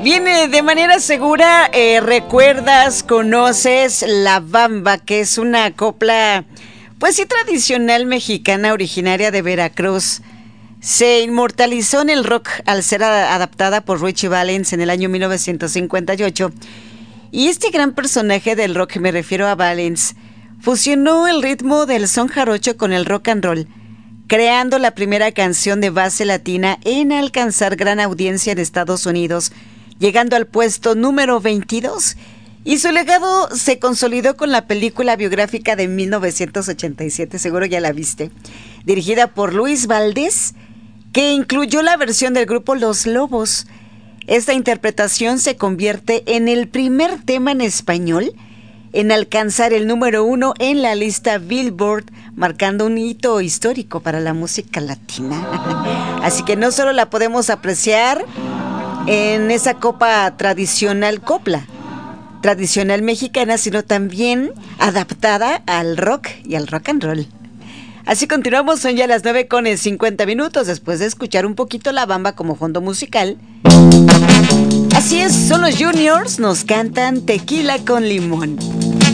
Viene de manera segura, recuerdas, conoces La Bamba, que es una copla, pues sí, tradicional mexicana originaria de Veracruz. Se inmortalizó en el rock al ser adaptada por Richie Valens en el año 1958. Y este gran personaje del rock, me refiero a Valens, fusionó el ritmo del son jarocho con el rock and roll, creando la primera canción de base latina en alcanzar gran audiencia en Estados Unidos, llegando al puesto número 22. Y su legado se consolidó con la película biográfica de 1987, seguro ya la viste, dirigida por Luis Valdés, que incluyó la versión del grupo Los Lobos. Esta interpretación se convierte en el primer tema en español en alcanzar el número 1 en la lista Billboard, marcando un hito histórico para la música latina. Así que no solo la podemos apreciar en esa copla tradicional mexicana, sino también adaptada al rock y al rock and roll. Así continuamos, son ya las 9:50 después de escuchar un poquito La Bamba como fondo musical. Así es, son los Juniors, nos cantan Tequila con Limón.